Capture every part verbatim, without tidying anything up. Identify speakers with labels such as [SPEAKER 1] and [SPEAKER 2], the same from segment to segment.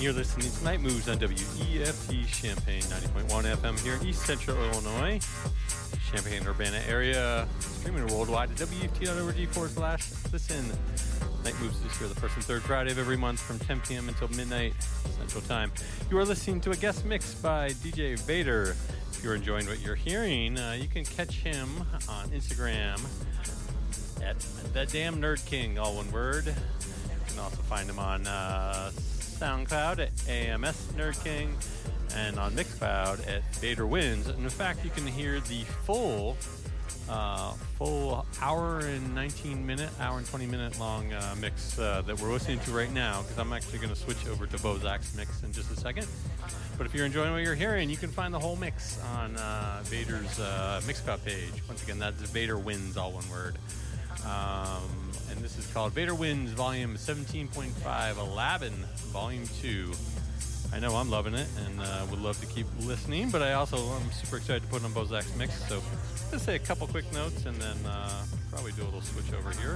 [SPEAKER 1] You're listening to Night Moves on W E F T Champaign ninety point one F M here in East Central Illinois, Champaign-Urbana area, streaming worldwide at W E F T dot org forward slash listen. Night Moves is here the first and third Friday of every month from ten p.m. until midnight Central Time. You are listening to a guest mix by D J Vader. If you're enjoying what you're hearing, uh, you can catch him on Instagram at The Damn Nerd King, all one word. You can also find him on uh, SoundCloud at A M S Nerd King and on Mixcloud at Vader Wins. And in fact, you can hear the full uh, full hour and nineteen minute, hour and twenty minute long uh, mix uh, that we're listening to right now, because I'm actually going to switch over to Bozak's mix in just a second. But if you're enjoying what you're hearing, you can find the whole mix on uh, Vader's uh, Mixcloud page. Once again, that's Vader Wins, all one word. Um, and this is called Vader Wins Volume seventeen point five, Aladdin Volume two. I know I'm loving it and uh, would love to keep listening, but I also am super excited to put it on Bozak's mix. So let's say a couple quick notes and then uh, probably do a little switch over here.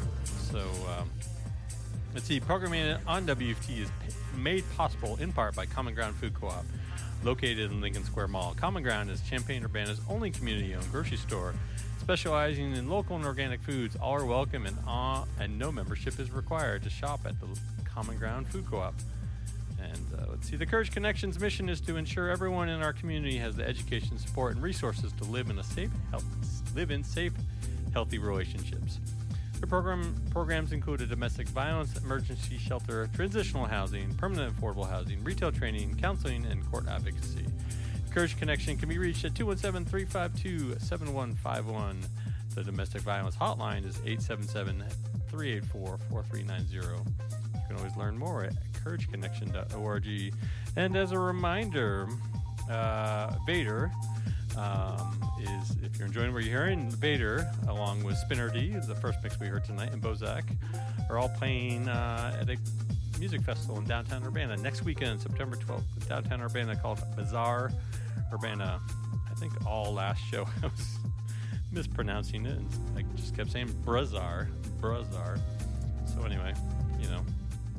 [SPEAKER 1] So um, let's see, programming on W F T is made possible in part by Common Ground Food Co-op, located in Lincoln Square Mall. Common Ground is Champaign-Urbana's only community-owned grocery store, specializing in local and organic foods. All are welcome, and uh, and no membership is required to shop at the Common Ground Food Co-op. And uh, let's see, the Courage Connections mission is to ensure everyone in our community has the education, support, and resources to live in a safe, health, live in safe, healthy relationships. The program programs include a domestic violence, emergency shelter, transitional housing, permanent affordable housing, retail training, counseling, and court advocacy. Courage Connection can be reached at two one seven, three five two, seven one five one. The domestic violence hotline is eight seven seven, three eight four, four three nine zero. You can always learn more at courage connection dot org. And as a reminder, uh, Vader um, is, if you're enjoying what you're hearing, Vader, along with Spinner D, the first mix we heard tonight, and Bozak, are all playing uh, at a music festival in downtown Urbana next weekend, September twelfth, in downtown Urbana, called Bazaar Urbana. I think all last show I was mispronouncing it, and I just kept saying Brazar, Brazar. So anyway, you know,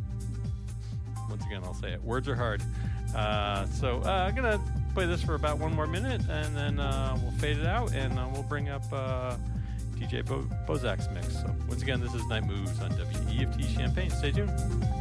[SPEAKER 1] once again, I'll say it. Words are hard. Uh, so uh, I'm going to play this for about one more minute, and then uh, we'll fade it out, and uh, we'll bring up uh, D J Bo- Bozak's mix. So once again, this is Night Moves on W E F T Champaign. Stay tuned.